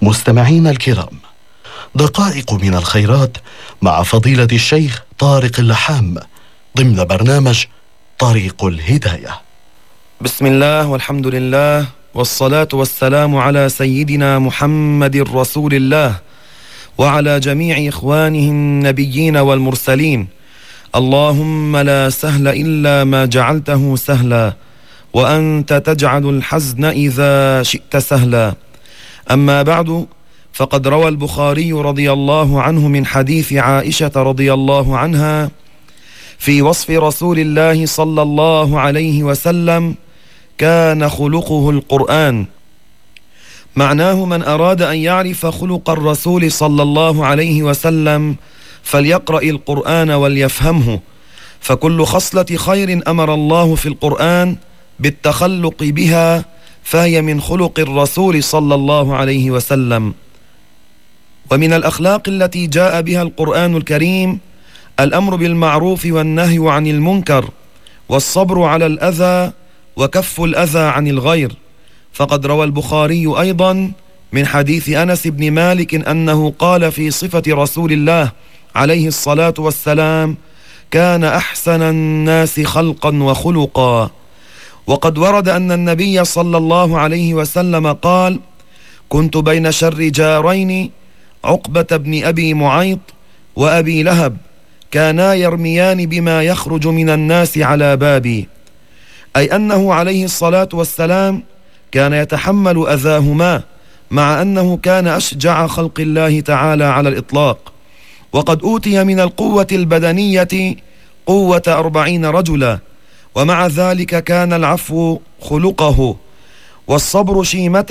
مستمعين الكرام، دقائق من الخيرات مع فضيلة الشيخ طارق اللحام ضمن برنامج طريق الهداية. بسم الله والحمد لله والصلاة والسلام على سيدنا محمد رسول الله وعلى جميع إخوانه النبيين والمرسلين. اللهم لا سهل إلا ما جعلته سهلا وأنت تجعل الحزن إذا شئت سهلا. أما بعد، فقد روى البخاري رضي الله عنه من حديث عائشة رضي الله عنها في وصف رسول الله صلى الله عليه وسلم: كان خلقه القرآن. معناه من أراد أن يعرف خلق الرسول صلى الله عليه وسلم فليقرأ القرآن وليفهمه، فكل خصلة خير أمر الله في القرآن بالتخلق بها فهي من خلق الرسول صلى الله عليه وسلم. ومن الأخلاق التي جاء بها القرآن الكريم الأمر بالمعروف والنهي عن المنكر، والصبر على الأذى وكف الأذى عن الغير. فقد روى البخاري أيضا من حديث أنس بن مالك أنه قال في صفة رسول الله عليه الصلاة والسلام: كان أحسن الناس خلقا وخلقا. وقد ورد أن النبي صلى الله عليه وسلم قال: كنت بين شر جارين، عقبة بن أبي معيط وأبي لهب، كانا يرميان بما يخرج من الناس على بابي، أي أنه عليه الصلاة والسلام كان يتحمل أذاهما، مع أنه كان أشجع خلق الله تعالى على الإطلاق. وقد أوتي من القوة البدنية قوة 40 رجلا، ومع ذلك كان العفو خلقه والصبر شيمته